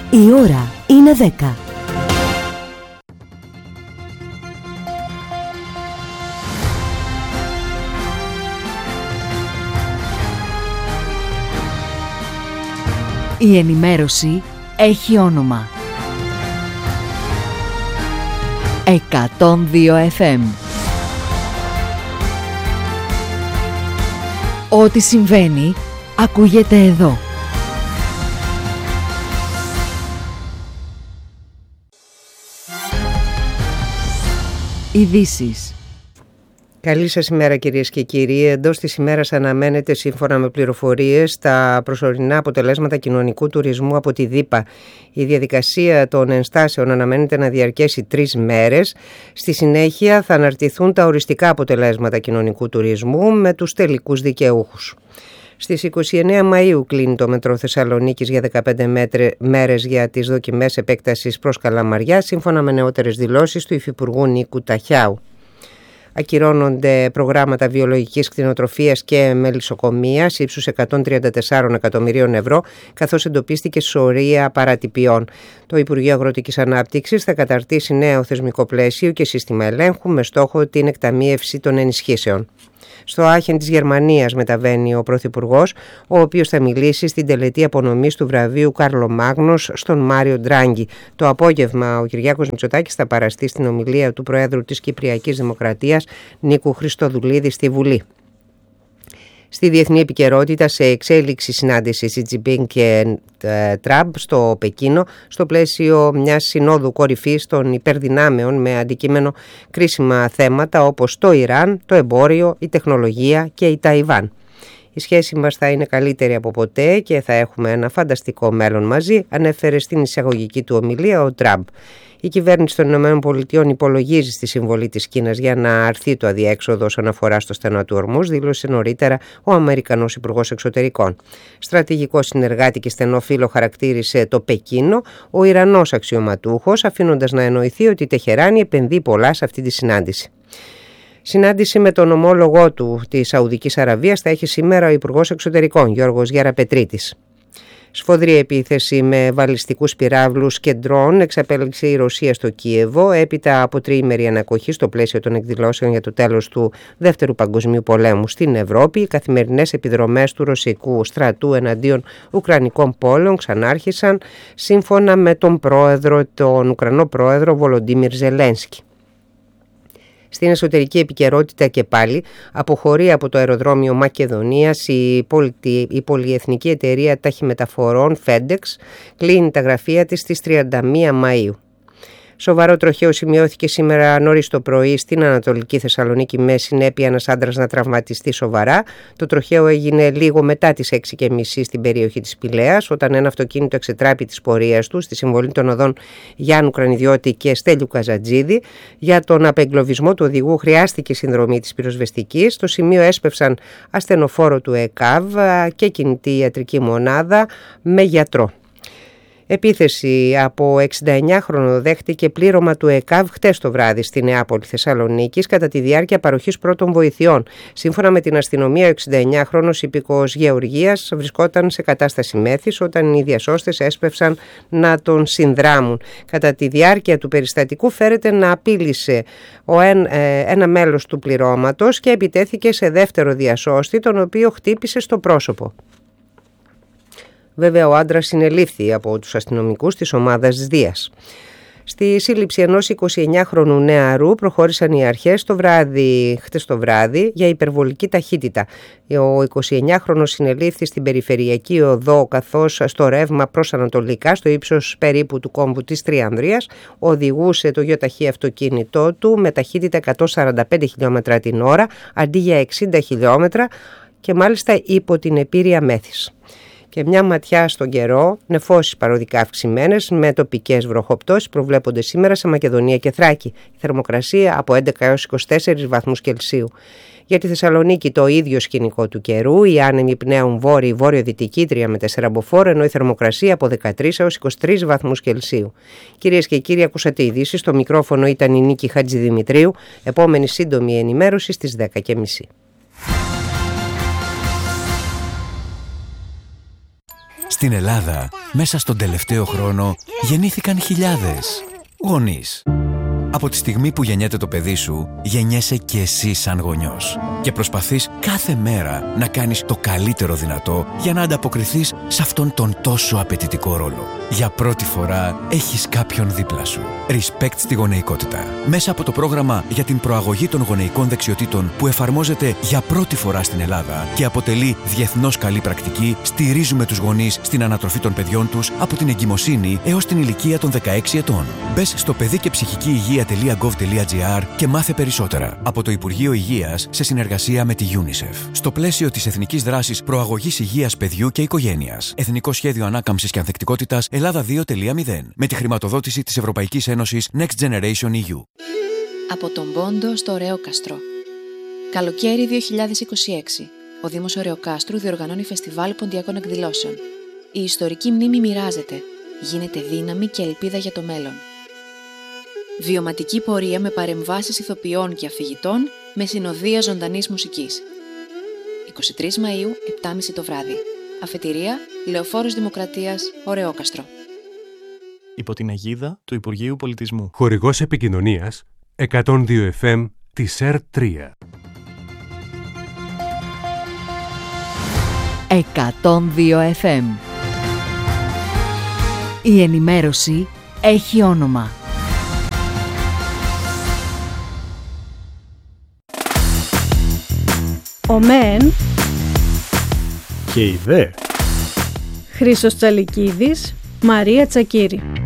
Η ώρα είναι 10. Η ενημέρωση έχει όνομα. 102 FM. Ό,τι συμβαίνει, ακούγεται εδώ. Ειδήσεις. Καλή σας ημέρα κυρίες και κύριοι. Εντός της ημέρας αναμένεται, σύμφωνα με πληροφορίες, τα προσωρινά αποτελέσματα κοινωνικού τουρισμού από τη ΔΥΠΑ. Η διαδικασία των ενστάσεων αναμένεται να διαρκέσει 3 μέρες. Στη συνέχεια θα αναρτηθούν τα οριστικά αποτελέσματα κοινωνικού τουρισμού με τους τελικούς δικαιούχους. Στις 29 Μαΐου κλείνει το μετρό Θεσσαλονίκης για 15 μέρες για τις δοκιμές επέκτασης προς Καλαμαριά, σύμφωνα με νεότερες δηλώσεις του Υφυπουργού Νίκου Ταχιάου. Ακυρώνονται προγράμματα βιολογικής κτηνοτροφίας και μελισσοκομείας ύψους 134 εκατομμυρίων ευρώ, καθώς εντοπίστηκε σωρία παρατυπιών. Το Υπουργείο Αγροτικής Ανάπτυξης θα καταρτήσει νέο θεσμικό πλαίσιο και σύστημα ελέγχου με στόχο την εκταμείευση των ενισχύσεων. Στο Άχεν της Γερμανίας μεταβαίνει ο Πρωθυπουργός, ο οποίος θα μιλήσει στην τελετή απονομής του βραβείου Κάρλο Μάγνος στον Μάριο Ντράγκη. Το απόγευμα ο Κυριάκος Μητσοτάκης θα παραστεί στην ομιλία του Προέδρου της Κυπριακής Δημοκρατίας Νίκου Χριστοδουλίδη στη Βουλή. Στη διεθνή επικαιρότητα, σε εξέλιξη συνάντηση Xi Jinping και Τραμπ στο Πεκίνο, στο πλαίσιο μιας συνόδου κορυφής των υπερδυνάμεων με αντικείμενο κρίσιμα θέματα όπως το Ιράν, το εμπόριο, η τεχνολογία και η Ταϊβάν. Η σχέση μας θα είναι καλύτερη από ποτέ και θα έχουμε ένα φανταστικό μέλλον μαζί, ανέφερε στην εισαγωγική του ομιλία ο Τραμπ. Η κυβέρνηση των ΗΠΑ υπολογίζει στη συμβολή της Κίνας για να αρθεί το αδιέξοδο όσον αφορά στο στενό του Ορμούζ, δήλωσε νωρίτερα ο Αμερικανός Υπουργός Εξωτερικών. Στρατηγικό συνεργάτη και στενό φίλο χαρακτήρισε το Πεκίνο ο Ιρανός αξιωματούχος, αφήνοντας να εννοηθεί ότι η Τεχεράνη επενδύει πολλά σε αυτή τη συνάντηση. Συνάντηση με τον ομόλογό του της Σαουδικής Αραβίας θα έχει σήμερα ο Υπουργός Εξωτερικών Γιώργος Γεραπετρίτης. Σφοδρή επίθεση με βαλιστικούς πυράβλους και ντρόν εξαπέλυξε η Ρωσία στο Κίεβο έπειτα από τριήμερη ανακοχή στο πλαίσιο των εκδηλώσεων για το τέλος του Δεύτερου Παγκοσμίου Πολέμου στην Ευρώπη. Οι καθημερινές επιδρομές του ρωσικού στρατού εναντίον ουκρανικών πόλεων ξανάρχισαν, σύμφωνα με τον Ουκρανό πρόεδρο Βολοντίμιρ Ζελένσκι. Στην εσωτερική επικαιρότητα και πάλι αποχωρεί από το αεροδρόμιο Μακεδονίας η πολυεθνική εταιρεία ταχυμεταφορών FedEx, κλείνει τα γραφεία της στις 31 Μαΐου. Σοβαρό τροχαίο σημειώθηκε σήμερα νωρίς το πρωί στην Ανατολική Θεσσαλονίκη με συνέπεια ένας άντρας να τραυματιστεί σοβαρά. Το τροχαίο έγινε λίγο μετά τις 6:30 στην περιοχή της Πηλαίας, όταν ένα αυτοκίνητο εξετράπη της πορείας του στη συμβολή των οδών Γιάννου Κρανιδιώτη και Στέλιου Καζατζίδη. Για τον απεγκλωβισμό του οδηγού χρειάστηκε συνδρομή της πυροσβεστικής. Στο σημείο έσπευσαν ασθενοφόρο του ΕΚΑΒ και κινητή ιατρική μονάδα με γιατρό. Επίθεση από 69χρονο δέχτηκε πλήρωμα του ΕΚΑΒ χτες το βράδυ στη Νεάπολη Θεσσαλονίκης κατά τη διάρκεια παροχής πρώτων βοηθειών. Σύμφωνα με την αστυνομία, ο 69χρονος υπηκός Γεωργίας βρισκόταν σε κατάσταση μέθης όταν οι διασώστες έσπευσαν να τον συνδράμουν. Κατά τη διάρκεια του περιστατικού φέρεται να απείλησε ένα μέλος του πληρώματος και επιτέθηκε σε δεύτερο διασώστη, τον οποίο χτύπησε στο πρόσωπο. Βέβαια, ο άντρας συνελήφθη από τους αστυνομικούς της ομάδας Δίας. Στη σύλληψη ενός 29χρονου νεαρού προχώρησαν οι αρχές χτες το βράδυ για υπερβολική ταχύτητα. Ο 29χρονος συνελήφθη στην περιφερειακή οδό καθώς στο ρεύμα προς ανατολικά, στο ύψος περίπου του κόμβου της Τριανδρίας, οδηγούσε το γιοταχή αυτοκίνητό του με ταχύτητα 145 χιλιόμετρα την ώρα αντί για 60 χιλιόμετρα και μάλιστα υπό την επήρεια μέθης. Και μια ματιά στον καιρό, νεφώσεις παροδικά αυξημένες με τοπικές βροχοπτώσεις προβλέπονται σήμερα σε Μακεδονία και Θράκη. Η θερμοκρασία από 11 έως 24 βαθμούς Κελσίου. Για τη Θεσσαλονίκη το ίδιο σκηνικό του καιρού, οι άνεμοι πνέουν βόρειο-δυτική 3 με 4 μποφόρ, ενώ η θερμοκρασία από 13 έως 23 βαθμούς Κελσίου. Κυρίες και κύριοι, ακούσατε ειδήσεις, στο μικρόφωνο ήταν η Νίκη Χατζηδημητρίου, επόμενη σύντομη ενημέρωση στις 10:30. Στην Ελλάδα, μέσα στον τελευταίο χρόνο, γεννήθηκαν χιλιάδες γονείς. Από τη στιγμή που γεννιέται το παιδί σου, γεννιέσαι και εσύ σαν γονιός. Και προσπαθείς κάθε μέρα να κάνεις το καλύτερο δυνατό για να ανταποκριθείς σε αυτόν τον τόσο απαιτητικό ρόλο. Για πρώτη φορά έχεις κάποιον δίπλα σου. Respect στη γονεϊκότητα. Μέσα από το πρόγραμμα για την προαγωγή των γονεϊκών δεξιοτήτων που εφαρμόζεται για πρώτη φορά στην Ελλάδα και αποτελεί διεθνώς καλή πρακτική, στηρίζουμε τους γονείς στην ανατροφή των παιδιών τους από την εγκυμοσύνη έως την ηλικία των 16 ετών. Μπες στο παιδικεψυχικηυγεία.gov.gr και μάθε περισσότερα. Από το Υπουργείο Υγείας σε συνεργασία με τη UNICEF. Στο πλαίσιο της Εθνικής Δράσης Προαγωγής Υγείας Παιδιού και Οικογένειας. Εθνικό Σχέδιο Ανάκαμψης και Ανθεκτικότητας Ελλάδα 2.0. Με τη χρηματοδότηση της Ευρωπαϊκής Ένωσης Next Generation EU. Από τον Πόντο στο Ωρεόκαστρο. Καλοκαίρι 2026. Ο Δήμος Ωρεοκάστρου διοργανώνει φεστιβάλ ποντιακών εκδηλώσεων. Η ιστορική μνήμη μοιράζεται. Γίνεται δύναμη και ελπίδα για το μέλλον. Βιωματική πορεία με παρεμβάσεις ηθοποιών και αφηγητών με συνοδεία ζωντανής μουσικής. 23 Μαΐου, 7.30 το βράδυ. Αφετηρία, Λεωφόρος Δημοκρατίας, Ωρεόκαστρο. Υπό την αιγίδα του Υπουργείου Πολιτισμού. Χορηγός επικοινωνίας 102 FM της ΕΡΤ3. 102 FM. Η ενημέρωση έχει όνομα. Ο ΜΕΝ και η ΔΕ. Χρήστος Τσαλικίδης, Μαρία Τσακύρη.